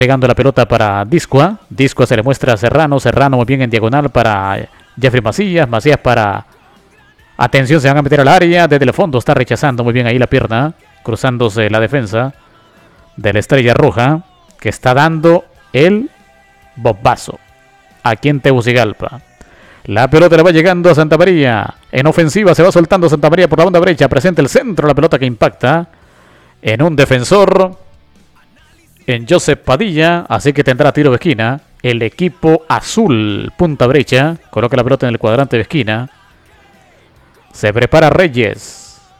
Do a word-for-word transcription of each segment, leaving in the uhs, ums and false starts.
Pegando la pelota para Discoa. Discoa se le muestra a Serrano. Serrano muy bien en diagonal para Jeffrey Macías. Macías para... Atención, se van a meter al área. Desde el fondo está rechazando muy bien ahí la pierna. Cruzándose la defensa de la Estrella Roja. Que está dando el bombazo aquí en Tegucigalpa. La pelota le va llegando a Santa María. En ofensiva se va soltando Santa María por la banda derecha. Presenta el centro. La pelota que impacta en un defensor. En Joseph Padilla. Así que tendrá tiro de esquina. El equipo azul. Punta derecha. Coloca la pelota en el cuadrante de esquina. Se prepara Reyes.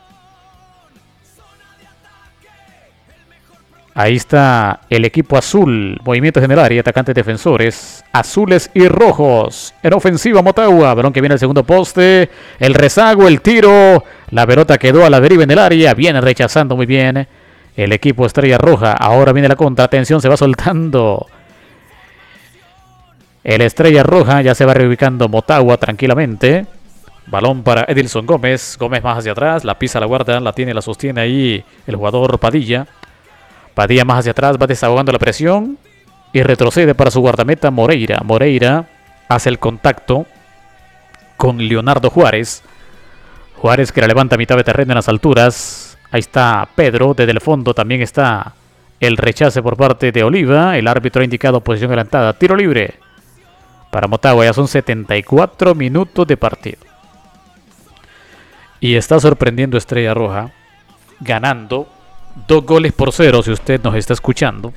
Ahí está el equipo azul. Movimientos en el área. Atacantes defensores. Azules y rojos. En ofensiva Motagua. Balón que viene al segundo poste. El rezago, el tiro. La pelota quedó a la deriva en el área. Viene rechazando muy bien el equipo Estrella Roja. Ahora viene la contra. Atención, se va soltando el Estrella Roja. Ya se va reubicando Motagua tranquilamente. Balón para Edilson Gómez. Gómez más hacia atrás. La pisa, la guarda. La tiene, la sostiene ahí el jugador Padilla. Padilla más hacia atrás, va desahogando la presión y retrocede para su guardameta Moreira. Moreira hace el contacto con Leonardo Juárez. Juárez que la levanta a mitad de terreno en las alturas. Ahí está Pedro, desde el fondo también está el rechace por parte de Oliva. El árbitro ha indicado posición adelantada. Tiro libre para Motagua, ya son setenta y cuatro minutos de partido. Y está sorprendiendo Estrella Roja, ganando dos goles por cero, si usted nos está escuchando.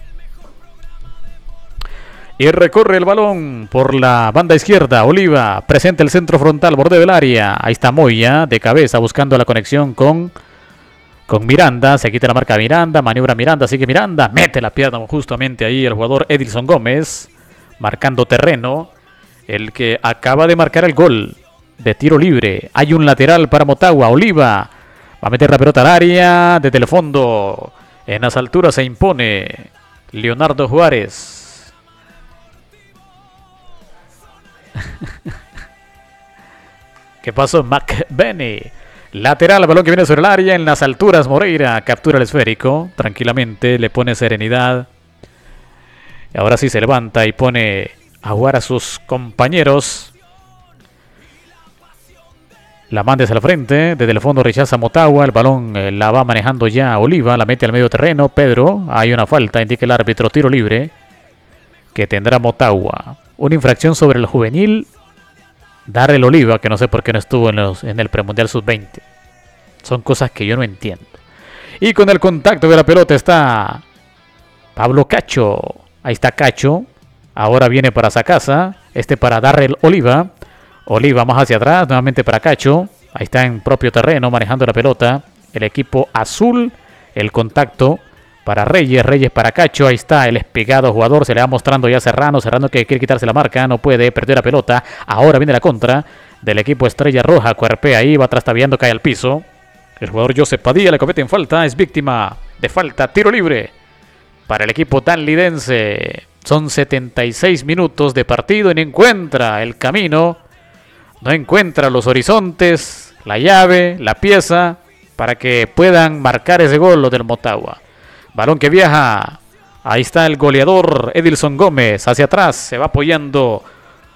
Y recorre el balón por la banda izquierda. Oliva presenta el centro frontal, borde del área. Ahí está Moya de cabeza buscando la conexión con, con Miranda. Se quita la marca Miranda, maniobra Miranda, sigue Miranda. Mete la pierna justamente ahí el jugador Edilson Gómez. Marcando terreno. El que acaba de marcar el gol de tiro libre. Hay un lateral para Motagua. Oliva va a meter la pelota al área. Desde el fondo. En las alturas se impone Leonardo Juárez. ¿Qué pasó? McBenney. Lateral, balón que viene sobre el área. En las alturas Moreira captura el esférico. Tranquilamente le pone serenidad. Y ahora sí se levanta y pone a jugar a sus compañeros. La manda hacia el frente, desde el fondo rechaza Motagua, el balón eh, la va manejando ya Oliva, la mete al medio terreno, Pedro, hay una falta, indica el árbitro, tiro libre, que tendrá Motagua. Una infracción sobre el juvenil, Darrell Oliva, que no sé por qué no estuvo en, los, en el premundial sub veinte. Son cosas que yo no entiendo. Y con el contacto de la pelota está Pablo Cacho, ahí está Cacho, ahora viene para Sacasa, este para Darrell Oliva. Oliva más hacia atrás, nuevamente para Cacho. Ahí está en propio terreno, manejando la pelota. El equipo azul, el contacto para Reyes, Reyes para Cacho. Ahí está el espigado jugador, se le va mostrando ya Serrano. Serrano que quiere quitarse la marca, no puede, perder la pelota. Ahora viene la contra del equipo Estrella Roja. Cuerpea ahí, va trastabilando, cae al piso. El jugador Joseph Padilla le comete en falta, es víctima de falta. Tiro libre para el equipo tanlidense. Son setenta y seis minutos de partido y no encuentra el camino. No encuentra los horizontes, la llave, la pieza, para que puedan marcar ese gol los del Motagua. Balón que viaja. Ahí está el goleador Edilson Gómez. Hacia atrás se va apoyando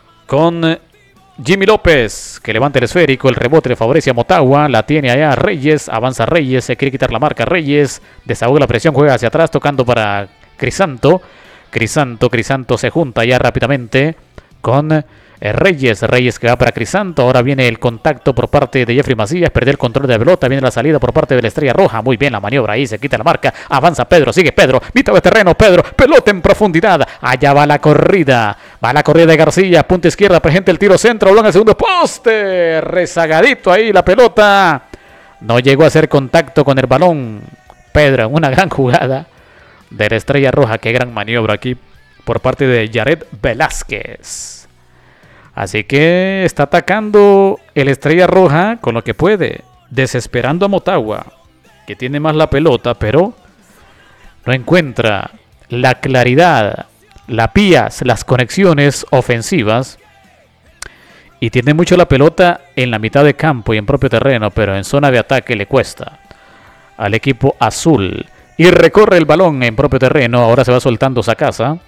con Jimmy López, que levanta el esférico. El rebote le favorece a Motagua. La tiene allá Reyes. Avanza Reyes. Se quiere quitar la marca Reyes. Desahoga la presión. Juega hacia atrás tocando para Crisanto. Crisanto, Crisanto se junta ya rápidamente con Reyes, Reyes que va para Crisanto. Ahora viene el contacto por parte de Jeffrey Macías. Perder el control de la pelota. Viene la salida por parte de la Estrella Roja. Muy bien la maniobra ahí. Se quita la marca. Avanza Pedro. Sigue Pedro. Mitad de terreno. Pedro. Pelota en profundidad. Allá va la corrida. Va la corrida de García. Punta izquierda. Presenta el tiro centro. Balón al segundo poste. Rezagadito ahí la pelota. No llegó a hacer contacto con el balón. Pedro en una gran jugada de la Estrella Roja. Qué gran maniobra aquí por parte de Jared Velázquez. Así que está atacando el Estrella Roja con lo que puede, desesperando a Motagua, que tiene más la pelota, pero no encuentra la claridad, la pías, las conexiones ofensivas. Y tiene mucho la pelota en la mitad de campo y en propio terreno, pero en zona de ataque le cuesta al equipo azul. Y recorre el balón en propio terreno. Ahora se va soltando Sacasa.